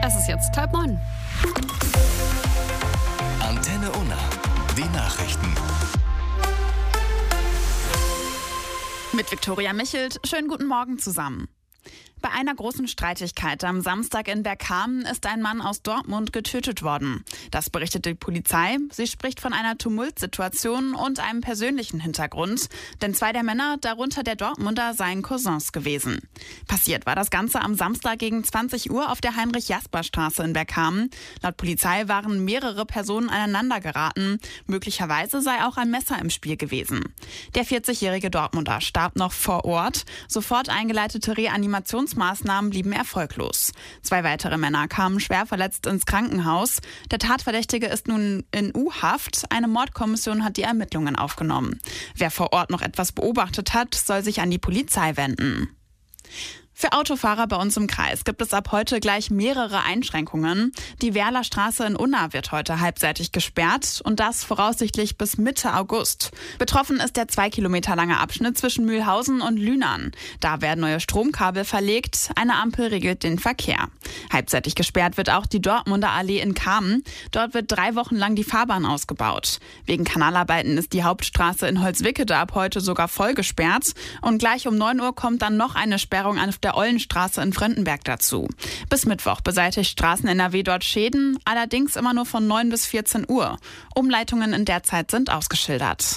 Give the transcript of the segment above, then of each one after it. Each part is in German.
Es ist jetzt 8:30. Antenne Unna, die Nachrichten. Mit Viktoria Michelt, schönen guten Morgen zusammen. Bei einer großen Streitigkeit am Samstag in Bergkamen ist ein Mann aus Dortmund getötet worden. Das berichtet die Polizei. Sie spricht von einer Tumultsituation und einem persönlichen Hintergrund. Denn 2 der Männer, darunter der Dortmunder, seien Cousins gewesen. Passiert war das Ganze am Samstag gegen 20 Uhr auf der Heinrich-Jasper-Straße in Bergkamen. Laut Polizei waren mehrere Personen aneinander geraten. Möglicherweise sei auch ein Messer im Spiel gewesen. Der 40-jährige Dortmunder starb noch vor Ort. Sofort eingeleitete Reanimationsmaßnahmen blieben erfolglos. 2 weitere Männer kamen schwer verletzt ins Krankenhaus. Der Tatverdächtige ist nun in U-Haft. Eine Mordkommission hat die Ermittlungen aufgenommen. Wer vor Ort noch etwas beobachtet hat, soll sich an die Polizei wenden. Für Autofahrer bei uns im Kreis gibt es ab heute gleich mehrere Einschränkungen. Die Werlerstraße in Unna wird heute halbseitig gesperrt und das voraussichtlich bis Mitte August. Betroffen ist der 2 Kilometer lange Abschnitt zwischen Mühlhausen und Lühnern. Da werden neue Stromkabel verlegt, eine Ampel regelt den Verkehr. Halbseitig gesperrt wird auch die Dortmunder Allee in Kamen. Dort wird 3 Wochen lang die Fahrbahn ausgebaut. Wegen Kanalarbeiten ist die Hauptstraße in Holzwickede ab heute sogar voll gesperrt. Und gleich um 9 Uhr kommt dann noch eine Sperrung auf der Ollenstraße in Fröndenberg dazu. Bis Mittwoch beseitigt Straßen NRW dort Schäden, allerdings immer nur von 9 bis 14 Uhr. Umleitungen in der Zeit sind ausgeschildert.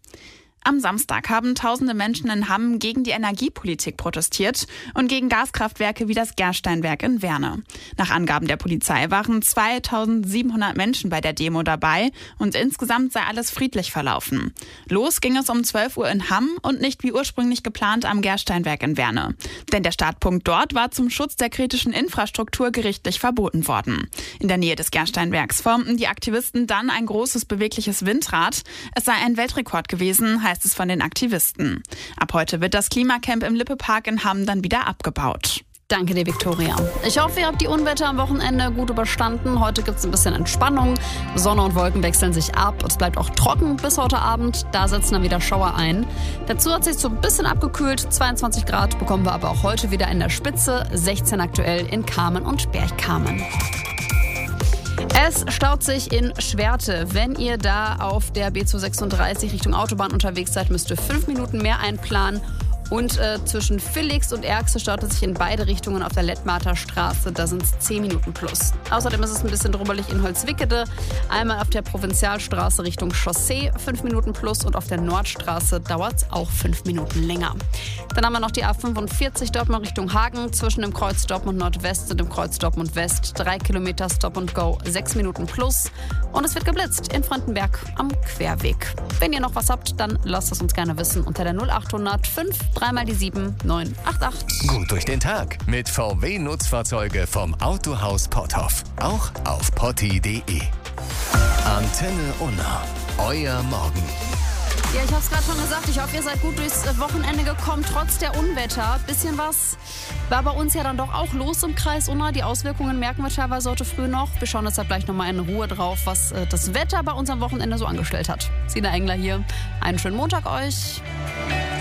Am Samstag haben tausende Menschen in Hamm gegen die Energiepolitik protestiert und gegen Gaskraftwerke wie das Gersteinwerk in Werne. Nach Angaben der Polizei waren 2700 Menschen bei der Demo dabei und insgesamt sei alles friedlich verlaufen. Los ging es um 12 Uhr in Hamm und nicht wie ursprünglich geplant am Gersteinwerk in Werne. Denn der Startpunkt dort war zum Schutz der kritischen Infrastruktur gerichtlich verboten worden. In der Nähe des Gersteinwerks formten die Aktivisten dann ein großes bewegliches Windrad. Es sei ein Weltrekord gewesen, heißt es von den Aktivisten. Ab heute wird das Klimacamp im Lippe-Park in Hamm dann wieder abgebaut. Danke dir, Viktoria. Ich hoffe, ihr habt die Unwetter am Wochenende gut überstanden. Heute gibt es ein bisschen Entspannung. Sonne und Wolken wechseln sich ab. Es bleibt auch trocken bis heute Abend. Da setzen dann wieder Schauer ein. Dazu hat sich so ein bisschen abgekühlt. 22 Grad bekommen wir aber auch heute wieder in der Spitze. 16 aktuell in Kamen und Bergkamen. Es staut sich in Schwerte. Wenn ihr da auf der B236 Richtung Autobahn unterwegs seid, müsst ihr 5 Minuten mehr einplanen. Und zwischen Villix und Erxe staut es sich in beide Richtungen auf der Lettmarter Straße. Da sind es 10 Minuten plus. Außerdem ist es ein bisschen drubbelig in Holzwickede. Einmal auf der Provinzialstraße Richtung Chaussee 5 Minuten plus und auf der Nordstraße dauert es auch 5 Minuten länger. Dann haben wir noch die A45 Dortmund Richtung Hagen zwischen dem Kreuz Dortmund Nordwest und dem Kreuz Dortmund West. 3 Kilometer Stop and Go, 6 Minuten plus. Und es wird geblitzt in Fröndenberg am Querweg. Wenn ihr noch was habt, dann lasst es uns gerne wissen unter der 0800 5 3 mal die 7 988. Gut durch den Tag mit VW-Nutzfahrzeuge vom Autohaus Potthoff. Auch auf potti.de. Antenne Unna, euer Morgen. Ja, ich habe es gerade schon gesagt, ich hoffe, ihr seid gut durchs Wochenende gekommen, trotz der Unwetter. Bisschen was war bei uns ja dann doch auch los im Kreis Unna. Die Auswirkungen merken wir teilweise heute früh noch. Wir schauen deshalb gleich nochmal in Ruhe drauf, was das Wetter bei uns am Wochenende so angestellt hat. Sina Engler hier. Einen schönen Montag euch.